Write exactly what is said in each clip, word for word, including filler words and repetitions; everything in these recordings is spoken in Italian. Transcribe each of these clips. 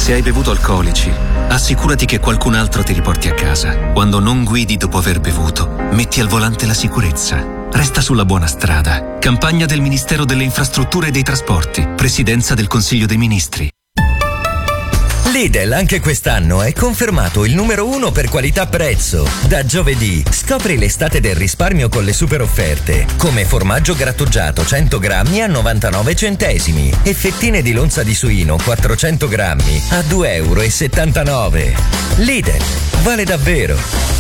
Se hai bevuto alcolici, assicurati che qualcun altro ti riporti a casa. Quando non guidi dopo aver bevuto, metti al volante la sicurezza. Resta sulla buona strada. Campagna del Ministero delle Infrastrutture e dei Trasporti. Presidenza del Consiglio dei Ministri. Lidl anche quest'anno è confermato il numero uno per qualità-prezzo. Da giovedì scopri l'estate del risparmio con le super offerte, come formaggio grattugiato cento grammi a novantanove centesimi e fettine di lonza di suino quattrocento grammi a due e settantanove euro. Lidl, vale davvero.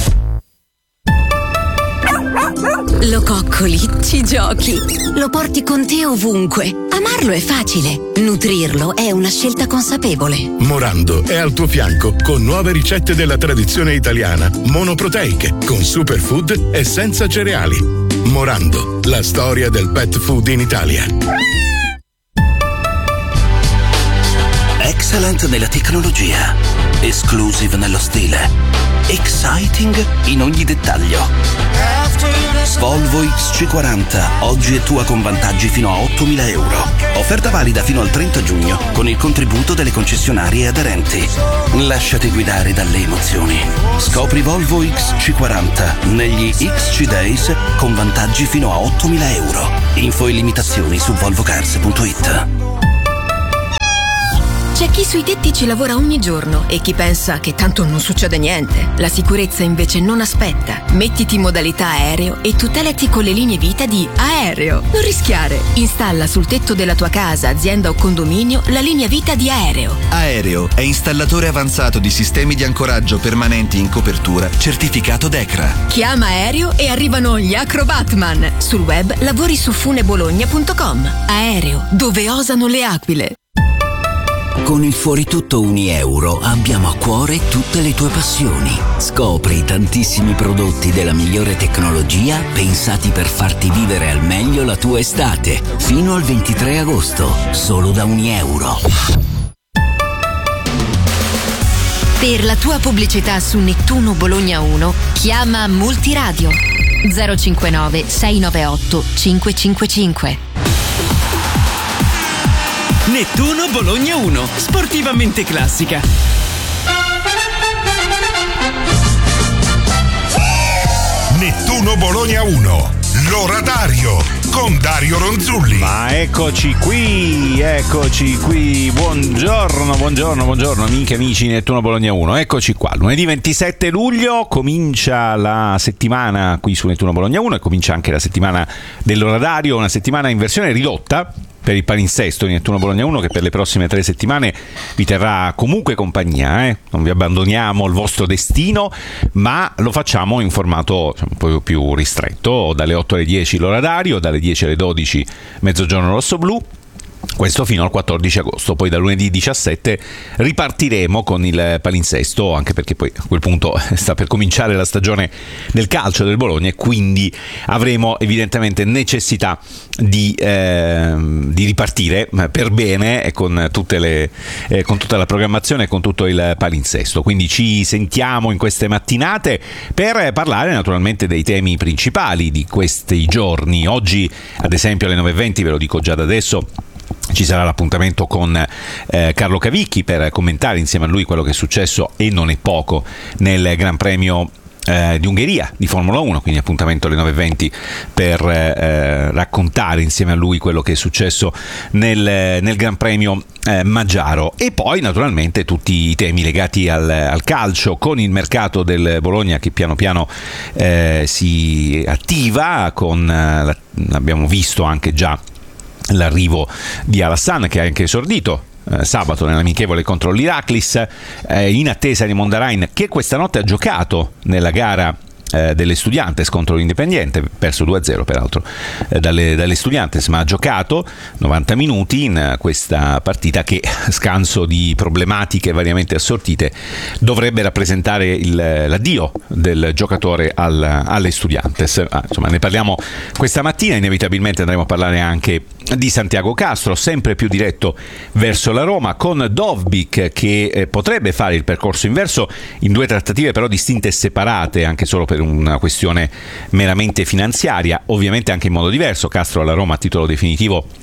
Lo coccoli, ci giochi, lo porti con te ovunque. Amarlo è facile, nutrirlo è una scelta consapevole. Morando è al tuo fianco con nuove ricette della tradizione italiana, monoproteiche, con superfood e senza cereali. Morando, la storia del pet food in Italia. Excellent nella tecnologia, exclusive nello stile, exciting in ogni dettaglio. Volvo X C quaranta, oggi è tua con vantaggi fino a ottomila euro. Offerta valida fino al trenta giugno con il contributo delle concessionarie aderenti. Lasciati guidare dalle emozioni. Scopri Volvo X C quaranta negli X C Days con vantaggi fino a ottomila euro. Info e limitazioni su volvo cars punto it. C'è chi sui tetti ci lavora ogni giorno e chi pensa che tanto non succede niente. La sicurezza invece non aspetta. Mettiti in modalità aereo e tutelati con le linee vita di Aereo. Non rischiare. Installa sul tetto della tua casa, azienda o condominio la linea vita di Aereo. Aereo è installatore avanzato di sistemi di ancoraggio permanenti in copertura, certificato D E C R A. Chiama Aereo e arrivano gli Acrobatman. Sul web lavori su funebologna punto com. Aereo, dove osano le aquile. Con il Fuori Tutto Unieuro abbiamo a cuore tutte le tue passioni. Scopri i tantissimi prodotti della migliore tecnologia pensati per farti vivere al meglio la tua estate. Fino al ventitré agosto, solo da Unieuro. Per la tua pubblicità su Nettuno Bologna uno, chiama Multiradio zero cinquantanove sei novantaotto cinquecentocinquantacinque. Nettuno Bologna uno, sportivamente classica. Nettuno Bologna uno, l'oratario con Dario Ronzulli. Ma eccoci qui, eccoci qui. Buongiorno, buongiorno, buongiorno amiche e amici di Nettuno Bologna uno. Eccoci qua. Lunedì ventisette luglio comincia la settimana qui su Nettuno Bologna uno e comincia anche la settimana dell'oratario, una settimana in versione ridotta per il palinsesto di Nettuno Bologna uno, che per le prossime tre settimane vi terrà comunque compagnia, eh? Non vi abbandoniamo al vostro destino, ma lo facciamo in formato un po' più ristretto, dalle otto alle dieci l'oratario, dalle dieci alle dodici mezzogiorno rosso-blu. Questo fino al quattordici agosto, poi da lunedì diciassette ripartiremo con il palinsesto, anche perché poi a quel punto sta per cominciare la stagione del calcio del Bologna e quindi avremo evidentemente necessità di, eh, di ripartire per bene e con, tutte le, eh, con tutta la programmazione e con tutto il palinsesto. Quindi ci sentiamo in queste mattinate per parlare naturalmente dei temi principali di questi giorni. Oggi ad esempio alle nove e venti, ve lo dico già da adesso, ci sarà l'appuntamento con eh, Carlo Cavicchi per commentare insieme a lui quello che è successo, e non è poco, nel Gran Premio eh, di Ungheria di Formula uno, quindi appuntamento alle nove e venti per eh, raccontare insieme a lui quello che è successo nel, nel Gran Premio eh, Maggiaro. E poi naturalmente tutti i temi legati al, al calcio, con il mercato del Bologna che piano piano eh, si attiva, con eh, l'abbiamo visto anche già l'arrivo di Alassan, che ha anche esordito eh, sabato nell'amichevole contro l'Iraklis, eh, in attesa di Mondarain, che questa notte ha giocato nella gara eh, delle Estudiantes contro l'Independiente, perso due a zero peraltro eh, dalle, dalle Estudiantes, ma ha giocato novanta minuti in questa partita che, scanso di problematiche variamente assortite, dovrebbe rappresentare il, l'addio del giocatore al, alle Estudiantes. Ah, insomma, ne parliamo questa mattina. Inevitabilmente andremo a parlare anche di Santiago Castro, sempre più diretto verso la Roma, con Dovbyk che eh, potrebbe fare il percorso inverso in due trattative però distinte e separate, anche solo per una questione meramente finanziaria, ovviamente anche in modo diverso. Castro alla Roma a titolo definitivo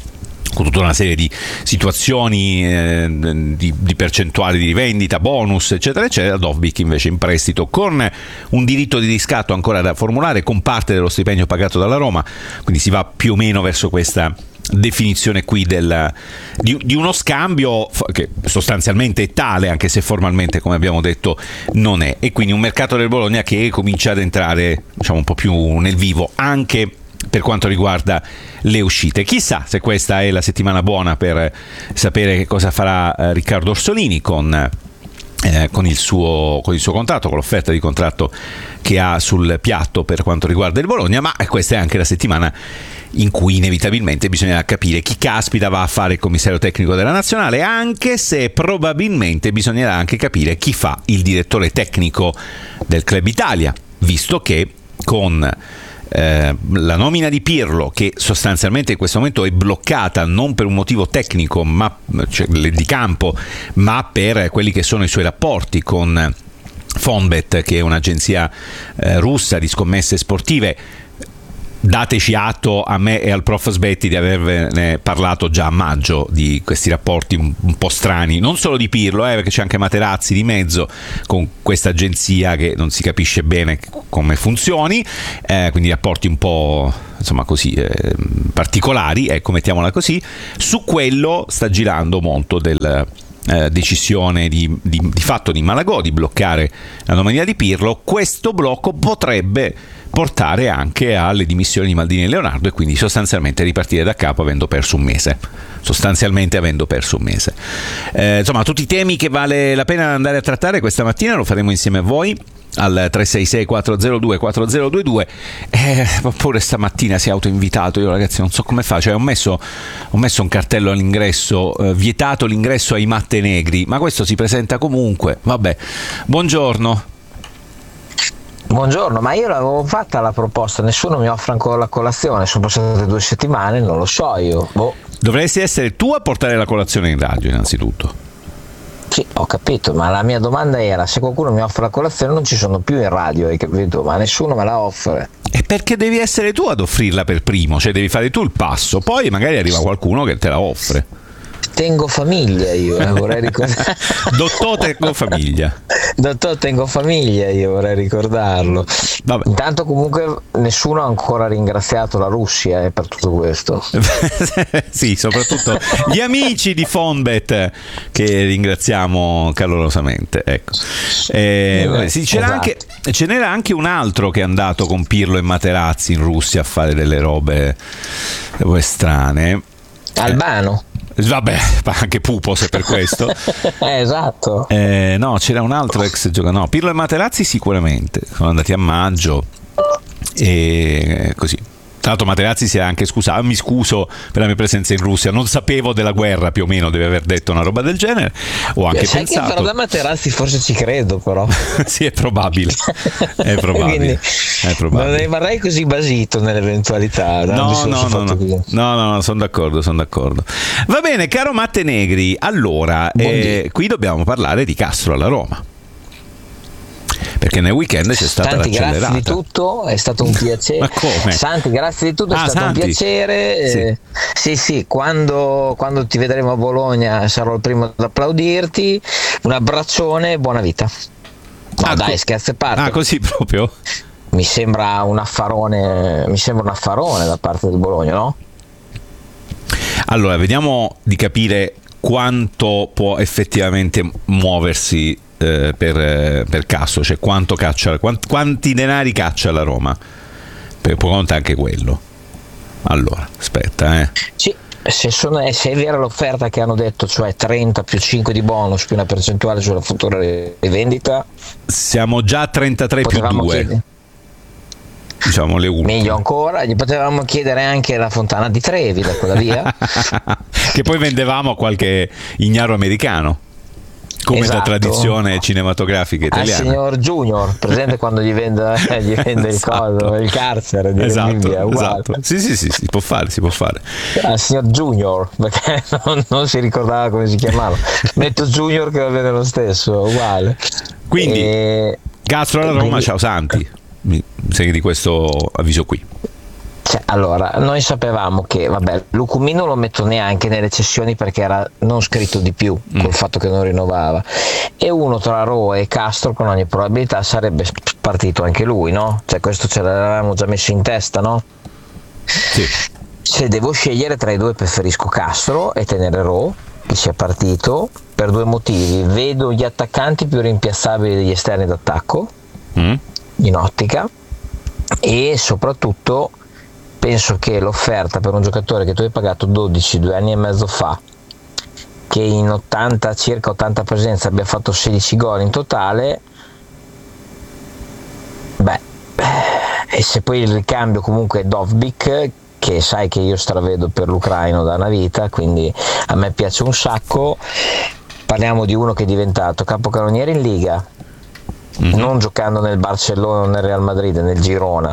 con tutta una serie di situazioni, eh, di, di percentuali di rivendita, bonus, eccetera, eccetera. Dovbyk invece in prestito con un diritto di riscatto ancora da formulare, con parte dello stipendio pagato dalla Roma, quindi si va più o meno verso questa definizione qui del, di, di uno scambio che sostanzialmente è tale, anche se formalmente, come abbiamo detto, non è. E quindi un mercato del Bologna che comincia ad entrare, diciamo, un po' più nel vivo anche per quanto riguarda le uscite. Chissà se questa è la settimana buona per sapere che cosa farà eh, Riccardo Orsolini con, eh, con, il suo, con il suo contratto, con l'offerta di contratto che ha sul piatto per quanto riguarda il Bologna, ma questa è anche la settimana in cui inevitabilmente bisognerà capire chi caspita va a fare il commissario tecnico della nazionale, anche se probabilmente bisognerà anche capire chi fa il direttore tecnico del Club Italia, visto che con Eh, la nomina di Pirlo, che sostanzialmente in questo momento è bloccata non per un motivo tecnico, ma cioè, di campo, ma per quelli che sono i suoi rapporti con Fonbet, che è un'agenzia eh, russa di scommesse sportive. Dateci atto a me e al prof Sbetti di avervene parlato già a maggio di questi rapporti un, un po' strani, non solo di Pirlo, eh, perché c'è anche Materazzi di mezzo con questa agenzia che non si capisce bene come funzioni, eh, quindi rapporti un po' insomma così eh, particolari, ecco, mettiamola così. Su quello sta girando molto del Eh, decisione di, di, di fatto di Malagò di bloccare la nomina di Pirlo. Questo blocco potrebbe portare anche alle dimissioni di Maldini e Leonardo e quindi sostanzialmente ripartire da capo avendo perso un mese sostanzialmente avendo perso un mese eh, insomma tutti i temi che vale la pena andare a trattare questa mattina lo faremo insieme a voi al tre sei sei quattro zero due quattro zero due due. Eh, oppure stamattina si è autoinvitato, io ragazzi non so come fa, cioè ho messo, ho messo un cartello all'ingresso, eh, vietato l'ingresso ai matte negri, ma questo si presenta comunque. Vabbè, buongiorno. Buongiorno, ma io l'avevo fatta la proposta, nessuno mi offre ancora la colazione, sono passate due settimane, non lo so io. Boh. Dovresti essere tu a portare la colazione in radio innanzitutto. Sì, ho capito, ma la mia domanda era: se qualcuno mi offre la colazione non ci sono più in radio, hai capito? Ma nessuno me la offre. E perché devi essere tu ad offrirla per primo, cioè devi fare tu il passo, poi magari arriva qualcuno che te la offre. Tengo famiglia io, eh, vorrei ricordare. Dottor tengo famiglia. Dottor tengo famiglia io, vorrei ricordarlo. Vabbè. Intanto comunque nessuno ha ancora ringraziato la Russia eh, per tutto questo. Sì, soprattutto gli amici di Fonbet che ringraziamo calorosamente. Ecco. Eh, eh, sì, c'era esatto. anche, ce n'era anche un altro che è andato con Pirlo e Materazzi in Russia a fare delle robe, robe strane. Albano. Vabbè, anche Pupo se per questo. eh, esatto. Eh, no, c'era un altro ex giocatore. No, Pirlo e Materazzi sicuramente. Sono andati a maggio e così. Tra l'altro Materazzi si è anche scusato, mi scuso per la mia presenza in Russia, non sapevo della guerra, più o meno deve aver detto una roba del genere, ho anche sai pensato che però da Materazzi forse ci credo però. Sì, è probabile, è probabile, Quindi, è probabile. Non rimarrei così basito nell'eventualità. No, no, no, no, no, no, no, sono d'accordo, sono d'accordo. Va bene, caro Matte Negri, allora eh, qui dobbiamo parlare di Castro alla Roma. Perché nel weekend c'è stata Santi, l'accelerata. grazie di tutto, è stato un piacere. Ma come? Santi, grazie di tutto, è ah, stato Santi. un piacere. Sì, eh, sì, sì quando, quando ti vedremo a Bologna sarò il primo ad applaudirti. Un abbraccione e buona vita. No, ah, dai, co- scherzi a parte. Ah, così proprio? Mi sembra un affarone, mi sembra un affarone da parte del Bologna, no? Allora, vediamo di capire quanto può effettivamente muoversi eh, per, eh, per Castro, cioè quanto caccia, quant, quanti denari caccia la Roma, per può contare anche quello. Allora, aspetta, eh. Sì, se, sono, se è vera l'offerta che hanno detto, cioè trenta più cinque di bonus più una percentuale sulla futura rivendita, siamo già a trentatré più due. Chiedere. Diciamo le ultime. Meglio ancora, gli potevamo chiedere anche la Fontana di Trevi da quella via. Che poi vendevamo a qualche ignaro americano, come esatto. Da tradizione cinematografica italiana. Al signor Junior, presente quando gli vende, eh, gli vende esatto. il coso, il carcere di esatto, Libia, esatto. Sì, sì, sì, si può fare, si può fare. Al signor Junior, perché non, non si ricordava come si chiamava. Metto Junior che va bene lo stesso, uguale. Quindi e... Castro alla Roma, quindi... ciao Santi. Mi segui di questo avviso qui. Cioè, allora, noi sapevamo che, vabbè, Lucumí non lo metto neanche nelle cessioni perché era non scritto di più, mm. col fatto che non rinnovava. E uno tra Roa e Castro con ogni probabilità sarebbe partito anche lui, no? Cioè, questo ce l'avevamo già messo in testa, no? Sì. Se devo scegliere tra i due preferisco Castro e tenere Roa, che sia partito, per due motivi. Vedo gli attaccanti più rimpiazzabili degli esterni d'attacco, mm. in ottica, e soprattutto penso che l'offerta per un giocatore che tu hai pagato dodici due anni e mezzo fa, che in ottanta circa ottanta presenze abbia fatto sedici gol in totale, beh, e se poi il ricambio comunque è Dovbyk, che sai che io stravedo per l'ucraino da una vita, quindi a me piace un sacco. Parliamo di uno che è diventato capocannoniere in Liga, mm-hmm. non giocando nel Barcellona o nel Real Madrid, nel Girona.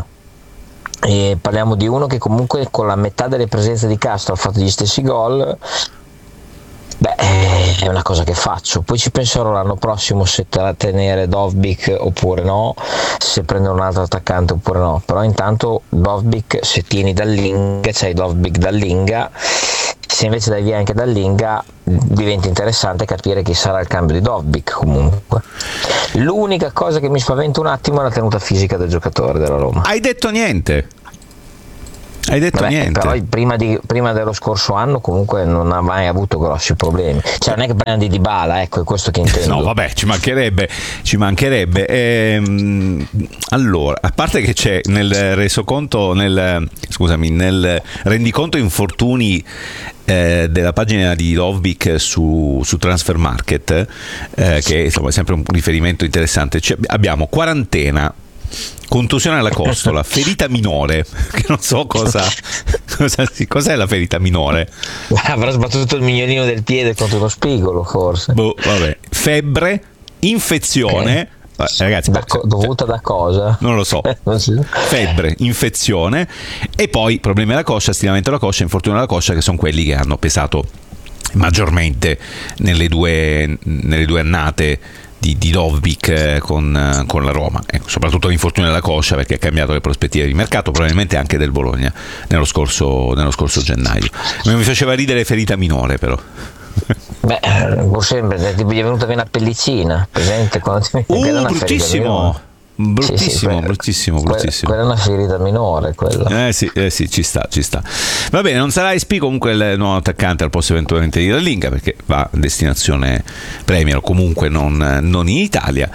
E parliamo di uno che comunque con la metà delle presenze di Castro ha fatto gli stessi gol. Beh, è una cosa che faccio, poi ci penserò l'anno prossimo se tenere Dovbyk oppure no, se prendere un altro attaccante oppure no, però intanto Dovbyk, se tieni Dallinga c'hai Dovbyk Dallinga, se invece dai via anche Dallinga diventa interessante capire chi sarà il cambio di Dovbyk. Comunque l'unica cosa che mi spaventa un attimo è la tenuta fisica del giocatore della Roma. Hai detto niente? Hai detto Vabbè, niente. Però prima, di, prima dello scorso anno comunque non ha mai avuto grossi problemi. Cioè non è che prendi Dybala, ecco, è questo che intendo. No, vabbè, ci mancherebbe, ci mancherebbe. Ehm, allora, a parte che c'è nel resoconto, nel scusami, nel rendiconto infortuni eh, della pagina di Dovbyk su, su Transfer Market, eh, che insomma è sempre un riferimento interessante. Cioè, abbiamo quarantena, contusione alla costola, ferita minore, che non so cosa, cosa cos'è la ferita minore. Avrà sbattuto il mignolino del piede contro lo spigolo, forse. Boh, vabbè. Febbre, infezione, eh, ragazzi, da co- dovuta da cosa? Non lo so. Febbre, infezione e poi problemi alla coscia, stiramento alla coscia, infortunio alla coscia, che sono quelli che hanno pesato maggiormente nelle due, nelle due annate di, di Dovbyk con, con la Roma, ecco, soprattutto l'infortunio della coscia, perché ha cambiato le prospettive di mercato, probabilmente anche del Bologna nello scorso, nello scorso gennaio. Mi faceva ridere ferita minore, però. Beh, pur sempre gli è venuta via una pellicina, presente? Quando ti uh, una bruttissimo bruttissimo, sì, sì, bruttissimo, bruttissimo. Quella è una ferita minore, quella. Eh sì, eh sì, ci sta, ci sta. Va bene, non sarà S P comunque il nuovo attaccante al posto eventualmente di Dallinga, perché va a destinazione Premier o comunque non, non in Italia.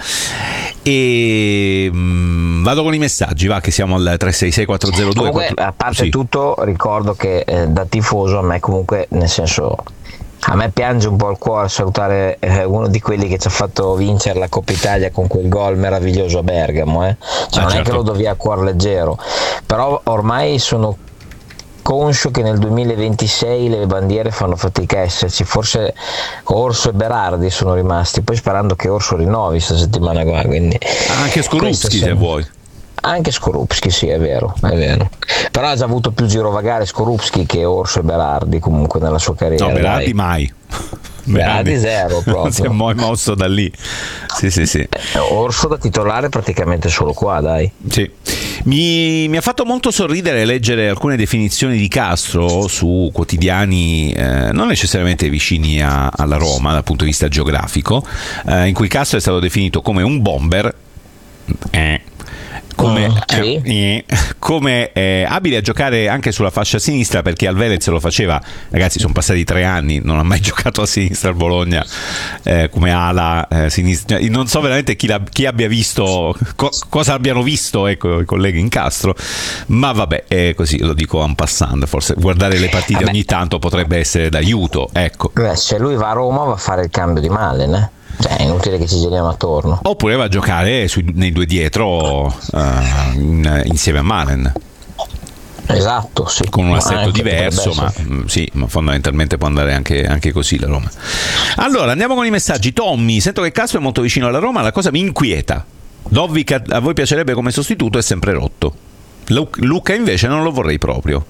E mh, vado con i messaggi, va, che siamo al tre sei sei quattro zero due. Comunque, a parte sì. tutto, ricordo che eh, da tifoso a me comunque, nel senso, a me piange un po' il cuore salutare eh, uno di quelli che ci ha fatto vincere la Coppa Italia con quel gol meraviglioso a Bergamo, eh. Cioè, ah, non certo. è che lo do via a cuor leggero, però ormai sono conscio che nel duemilaventisei le bandiere fanno fatica a esserci. Forse Orso e Berardi sono rimasti, poi sperando che Orso rinnovi questa settimana qua, quindi anche Skorupski se vuoi. Anche Skorupski, sì, è vero, è vero. Però ha già avuto più girovagare Skorupski che Orso e Berardi comunque nella sua carriera. No, Berardi dai. mai. Berardi zero proprio. Non si è mai mosso da lì. Sì, sì, sì. Orso da titolare praticamente solo qua, dai. Sì. Mi, mi ha fatto molto sorridere leggere alcune definizioni di Castro su quotidiani eh, non necessariamente vicini a, alla Roma dal punto di vista geografico, eh, in cui Castro è stato definito come un bomber. Eh. Come, oh, sì. eh, come eh, abile a giocare anche sulla fascia sinistra, perché al Velez lo faceva, ragazzi, sono passati tre anni, non ha mai giocato a sinistra al Bologna eh, come ala eh, sinistra. Non so veramente chi, la, chi abbia visto co- cosa abbiano visto, ecco, i colleghi in Castro, ma vabbè, è così, lo dico en passant, forse guardare le partite vabbè. ogni tanto potrebbe essere d'aiuto, ecco. Beh, se lui va a Roma va a fare il cambio di Malen, eh? Cioè, è inutile che ci giriamo attorno. Oppure va a giocare sui, nei due dietro uh, in, insieme a Malen. Esatto, sì. Con un assetto diverso, ma mh, sì, ma fondamentalmente può andare anche, anche così la Roma. Allora, andiamo con i messaggi. Tommy, sento che Castro è molto vicino alla Roma, la cosa mi inquieta. Dovbyk a voi piacerebbe come sostituto, è sempre rotto. Luca invece non lo vorrei proprio.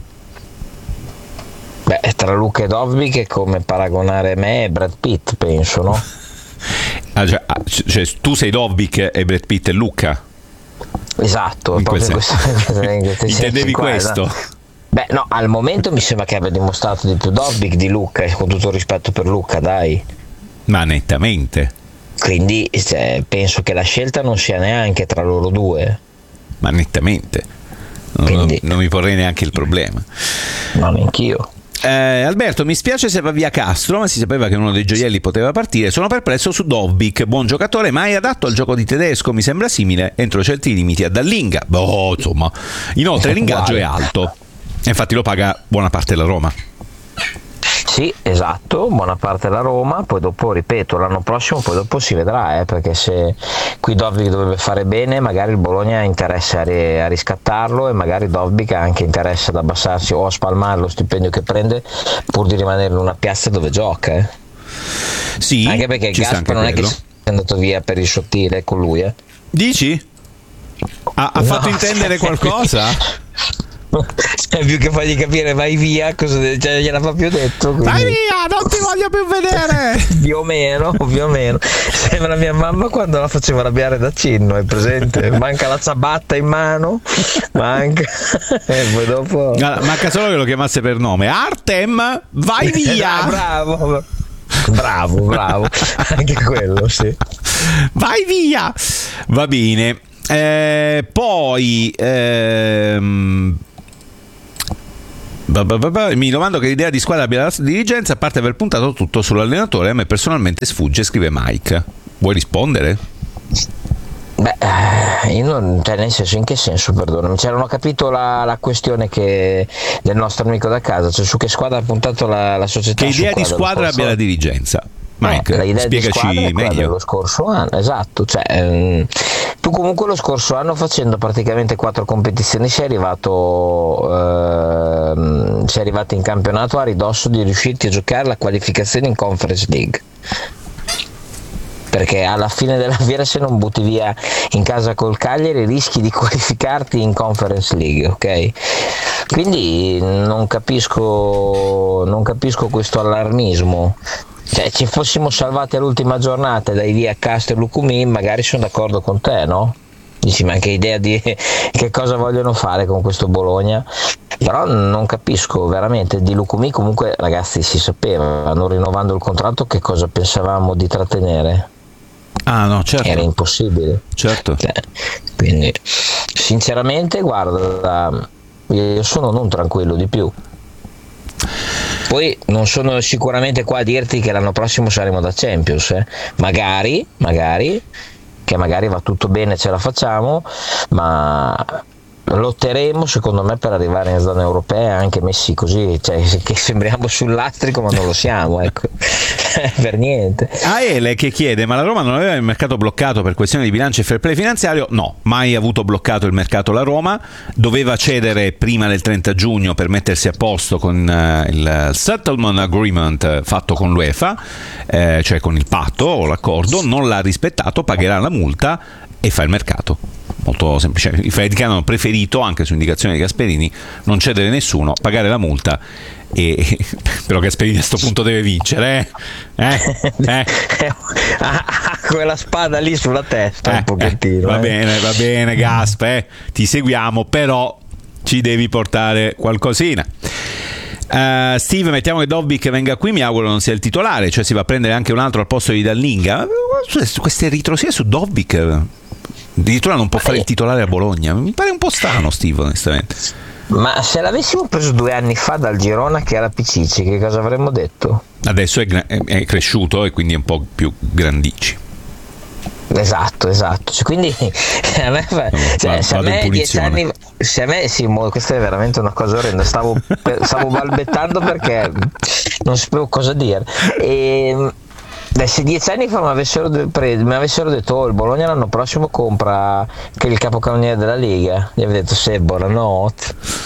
Beh, tra Luca e Dovbyk è come paragonare me e Brad Pitt, penso, no? Ah, cioè, cioè, tu sei Dovbyk e Brad Pitt e Luca? Esatto, in proprio questa... in questa, in intendevi qua, questo? Beh, no, al momento mi sembra che abbia dimostrato di più Dobbik di Lucca, con tutto il rispetto per Lucca, dai. Ma nettamente. Quindi cioè, penso che la scelta non sia neanche tra loro due. Ma nettamente. Non, Quindi, non mi porrei neanche il problema. No, neanch'io. Eh, Alberto, mi spiace se va via Castro, ma si sapeva che uno dei gioielli poteva partire. Sono perplesso su Dobbik, buon giocatore, mai adatto al gioco di tedesco. Mi sembra simile entro certi limiti a Dallinga. Boh, insomma. Inoltre l'ingaggio è alto. Infatti lo paga buona parte della Roma. Sì, esatto, buona parte della Roma, poi dopo, ripeto, l'anno prossimo poi dopo si vedrà, eh, perché se qui Dobbik dovrebbe fare bene, magari il Bologna ha interesse a, ri- a riscattarlo e magari Dobbik ha anche interesse ad abbassarsi o a spalmare lo stipendio che prende pur di rimanere in una piazza dove gioca. Eh. Sì, anche perché Gaspa non quello. È che è andato via per il sottile con lui. Eh. Dici? Ha, ha no, fatto intendere qualcosa? Cioè, più che fargli capire vai via, cosa cioè, gliel'aveva più detto, quindi... vai via, non ti voglio più vedere. più o meno, più o meno sembra mia mamma quando la faceva arrabbiare da Cinno, è presente? Manca la ciabatta in mano, manca e poi dopo allora, manca solo che lo chiamasse per nome. Artem, vai via. bravo bravo bravo anche quello, sì, vai via. Va bene. Eh, poi ehm, mi domando che l'idea di squadra abbia la dirigenza, a parte aver puntato tutto sull'allenatore. A me personalmente sfugge, scrive Mike. Vuoi rispondere? Beh, io non, cioè nel senso, in che senso, perdonami, cioè non ho capito la, la questione che del nostro amico da casa, cioè su che squadra ha puntato la, la società. Che idea di squadra abbia la dirigenza? Mike, eh, spiegaci meglio. Lo scorso anno, esatto, cioè, ehm, tu comunque lo scorso anno facendo praticamente quattro competizioni sei arrivato ehm, sei arrivato in campionato a ridosso di riuscirti a giocare la qualificazione in Conference League, perché alla fine della fiera se non butti via in casa col Cagliari rischi di qualificarti in Conference League, ok? Quindi non capisco non capisco questo allarmismo. Cioè, ci fossimo salvati all'ultima giornata dai via Castro e Lucumí, magari sono d'accordo con te, no? Dici, ma anche idea di che cosa vogliono fare con questo Bologna? Però non capisco veramente. Di Lucumí comunque, ragazzi, si sapeva, non rinnovando il contratto, che cosa pensavamo di trattenere. Ah no, certo. Era impossibile. Certo. Cioè, quindi, sinceramente, guarda, io sono non tranquillo di più. Poi non sono sicuramente qua a dirti che l'anno prossimo saremo da Champions, eh. magari, magari, che magari va tutto bene, ce la facciamo, ma lotteremo secondo me per arrivare in zona europea, anche messi così, cioè che sembriamo sul lastrico ma non lo siamo, ecco. Per niente. Aele che chiede: ma la Roma non aveva il mercato bloccato per questione di bilancio e fair play finanziario? No, mai avuto bloccato il mercato la Roma. Doveva cedere prima del trenta giugno per mettersi a posto con uh, il settlement agreement fatto con l'UEFA, eh, cioè con il patto o l'accordo. Non l'ha rispettato, pagherà la multa e fa il mercato. Molto semplice. I Fredkin hanno preferito, anche su indicazione di Gasperini, non cedere nessuno, pagare la multa. E però Gasperini a questo punto deve vincere, eh? Eh? Eh? Ha quella spada lì sulla testa, eh, un pochettino. Eh, va eh. bene, va bene, Gasp, eh? Ti seguiamo, però ci devi portare qualcosina. Uh, Steve, mettiamo che Dobbik venga qui, mi auguro non sia il titolare, cioè si va a prendere anche un altro al posto di Dallinga. Queste ritrosie su Dobbik, addirittura non può fare il titolare a Bologna, mi pare un po' strano, Steve, onestamente. Ma se l'avessimo preso due anni fa dal Girona che era Picicci, che cosa avremmo detto? Adesso è, è cresciuto e quindi è un po' più grandici. Esatto, esatto. Cioè, quindi a me, cioè, se a me dieci anni, se a me sì, questa è veramente una cosa orrenda. Stavo, stavo balbettando perché non sapevo cosa dire. E se dieci anni fa mi avessero, pre- mi avessero detto oh, il Bologna l'anno prossimo compra che il capocannoniere della Liga, gli avevo detto sì, buonanotte.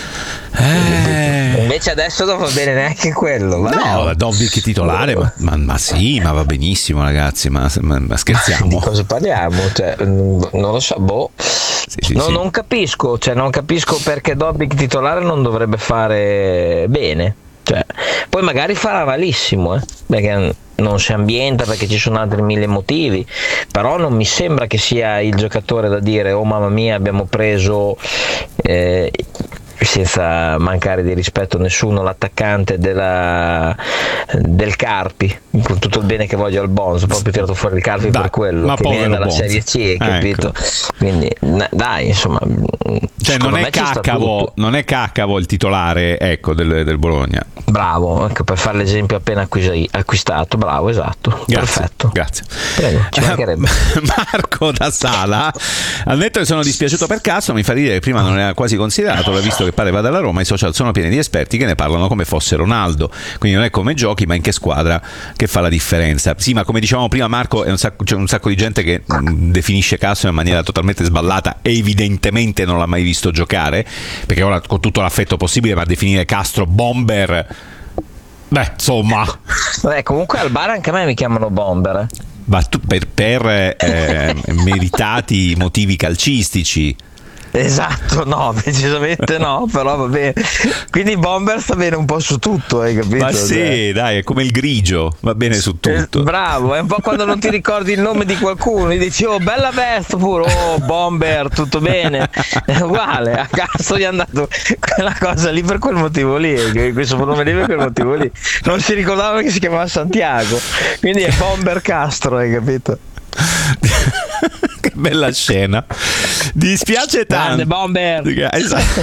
Eh. Invece adesso non va bene neanche quello. Ma no, no. Dobbik titolare, ma, ma, ma sì, ma va benissimo, ragazzi. Ma, ma, ma scherziamo. Di cosa parliamo? Cioè, non lo so, boh. Sì, sì, no, sì. Non capisco, cioè, non capisco perché Dobbik titolare non dovrebbe fare bene. Cioè, poi magari farà malissimo, eh, perché non si ambienta, perché ci sono altri mille motivi, però non mi sembra che sia il giocatore da dire oh mamma mia abbiamo preso eh, senza mancare di rispetto a nessuno, l'attaccante della, del Carpi, con tutto il bene che voglio al Bonzo, proprio tirato fuori il Carpi da, per quello che viene dalla Bonzo. Serie C, capito? Ecco. Quindi dai, insomma, cioè non è Caccavo, non è Caccavo il titolare, ecco, del, del Bologna. Bravo, ecco, per fare l'esempio appena acquistato, bravo, esatto, grazie, perfetto. Grazie. Prego, ci mancherebbe. Marco da Sala, al netto che sono dispiaciuto per Castro, mi fa dire che prima non era quasi considerato, l'ho visto che pare vada alla Roma, i social sono pieni di esperti che ne parlano come fosse Ronaldo, quindi non è come giochi ma in che squadra che fa la differenza. Sì, ma come dicevamo prima Marco, è un sacco, c'è un sacco di gente che mh, definisce Castro in maniera totalmente sballata e evidentemente non l'ha mai visto giocare, perché ora con tutto l'affetto possibile, ma definire Castro bomber, beh, insomma. Beh, comunque al bar anche a me mi chiamano bomber. Eh. Ma tu per, per eh, meritati motivi calcistici. Esatto, no, decisamente no, però va bene. Quindi bomber sta bene un po' su tutto, hai capito? Ma sì, cioè, dai, è come il grigio, va bene su tutto. Eh, bravo, è un po' quando non ti ricordi il nome di qualcuno, gli dici oh bella veste pure, oh bomber, tutto bene. È uguale, a caso gli è andato quella cosa lì per quel motivo lì, questo nome lì per quel motivo lì. Non si ricordava che si chiamava Santiago, quindi è bomber Castro, hai capito? Che bella scena. Dispiace tanto. Grande bomber. Esatto.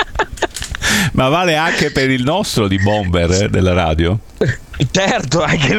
Ma vale anche per il nostro di bomber eh, della radio? Certo, anche lui.